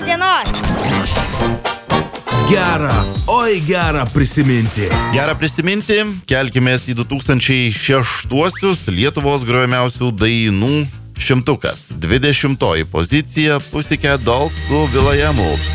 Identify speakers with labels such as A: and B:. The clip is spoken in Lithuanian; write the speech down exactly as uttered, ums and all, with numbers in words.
A: Geros dienos.
B: Gera, oi gera prisiminti.
C: Gera prisiminti, kelkimės į du tūkstančiai šeštuosius Lietuvos grojamiausių dainų šimtukas. dvidešimtoji pozicija Pussycat Dolls su Will.i.amu.